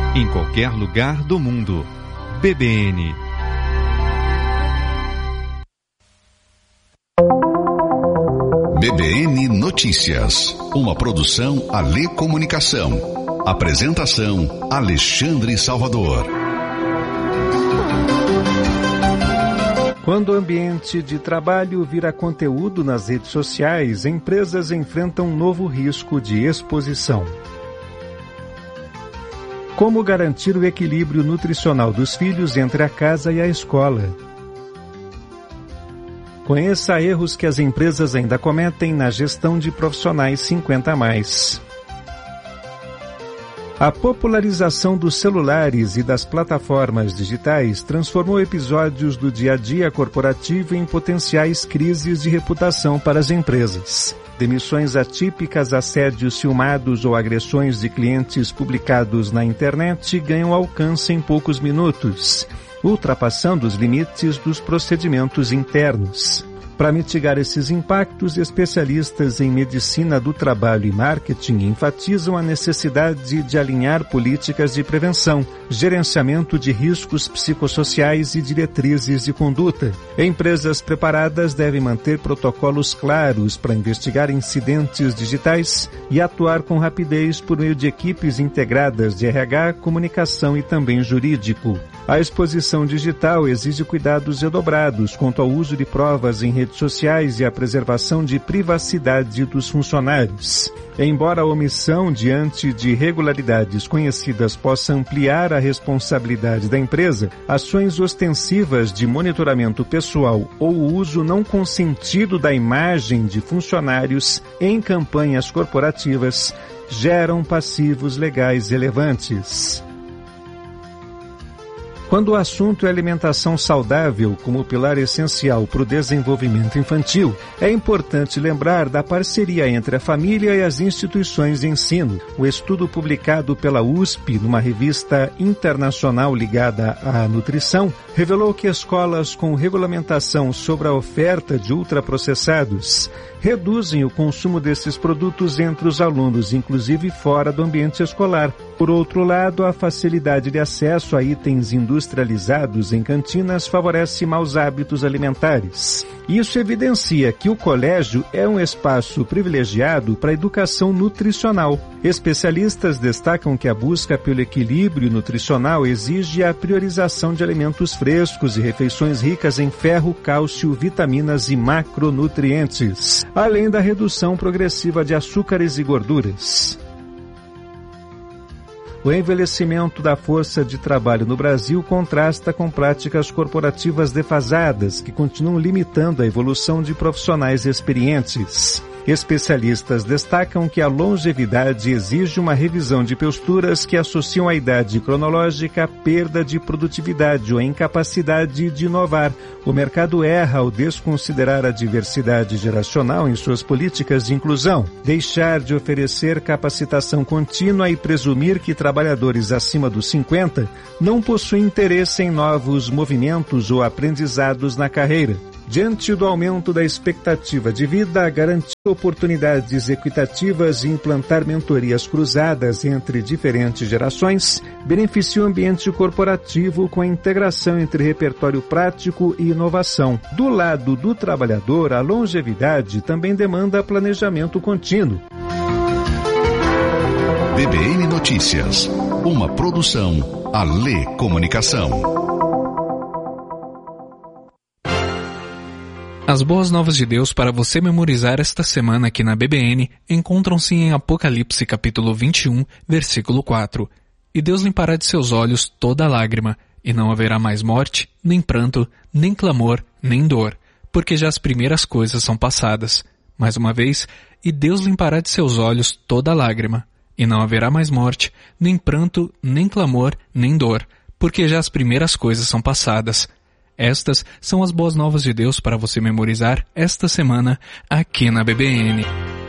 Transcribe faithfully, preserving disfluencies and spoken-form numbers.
em qualquer lugar do mundo. B B N. B B N Notícias, uma produção Alê Comunicação. Apresentação Alexandre Salvador. Quando o ambiente de trabalho vira conteúdo nas redes sociais, empresas enfrentam um novo risco de exposição. Como garantir o equilíbrio nutricional dos filhos entre a casa e a escola? Conheça erros que as empresas ainda cometem na gestão de profissionais cinquenta a mais. A popularização dos celulares e das plataformas digitais transformou episódios do dia a dia corporativo em potenciais crises de reputação para as empresas. Demissões atípicas, assédios filmados ou agressões de clientes publicados na internet ganham alcance em poucos minutos, ultrapassando os limites dos procedimentos internos. Para mitigar esses impactos, especialistas em medicina do trabalho e marketing enfatizam a necessidade de alinhar políticas de prevenção, gerenciamento de riscos psicossociais e diretrizes de conduta. Empresas preparadas devem manter protocolos claros para investigar incidentes digitais e atuar com rapidez por meio de equipes integradas de R H, comunicação e também jurídico. A exposição digital exige cuidados redobrados quanto ao uso de provas em redes sociais e a preservação de privacidade dos funcionários. Embora a omissão diante de irregularidades conhecidas possa ampliar a responsabilidade da empresa, ações ostensivas de monitoramento pessoal ou o uso não consentido da imagem de funcionários em campanhas corporativas geram passivos legais relevantes. Quando o assunto é alimentação saudável como pilar essencial para o desenvolvimento infantil, é importante lembrar da parceria entre a família e as instituições de ensino. O estudo publicado pela U S P numa revista internacional ligada à nutrição revelou que escolas com regulamentação sobre a oferta de ultraprocessados reduzem o consumo desses produtos entre os alunos, inclusive fora do ambiente escolar. Por outro lado, a facilidade de acesso a itens industrializados em cantinas favorece maus hábitos alimentares. Isso evidencia que o colégio é um espaço privilegiado para a educação nutricional. Especialistas destacam que a busca pelo equilíbrio nutricional exige a priorização de alimentos frescos e refeições ricas em ferro, cálcio, vitaminas e macronutrientes, além da redução progressiva de açúcares e gorduras. O envelhecimento da força de trabalho no Brasil contrasta com práticas corporativas defasadas que continuam limitando a evolução de profissionais experientes. Especialistas destacam que a longevidade exige uma revisão de posturas que associam a idade cronológica à perda de produtividade ou à incapacidade de inovar. O mercado erra ao desconsiderar a diversidade geracional em suas políticas de inclusão, deixar de oferecer capacitação contínua e presumir que trabalhadores acima dos cinquenta não possuem interesse em novos movimentos ou aprendizados na carreira. Diante do aumento da expectativa de vida, garantir oportunidades equitativas e implantar mentorias cruzadas entre diferentes gerações beneficia o ambiente corporativo com a integração entre repertório prático e inovação. Do lado do trabalhador, a longevidade também demanda planejamento contínuo. B B N Notícias, uma produção Alê Comunicação. As boas novas de Deus para você memorizar esta semana aqui na B B N encontram-se em Apocalipse capítulo vinte e um, versículo quatro. E Deus limpará de seus olhos toda lágrima, e não haverá mais morte, nem pranto, nem clamor, nem dor, porque já as primeiras coisas são passadas. Mais uma vez, e Deus limpará de seus olhos toda lágrima, e não haverá mais morte, nem pranto, nem clamor, nem dor, porque já as primeiras coisas são passadas. Estas são as boas novas de Deus para você memorizar esta semana aqui na B B N.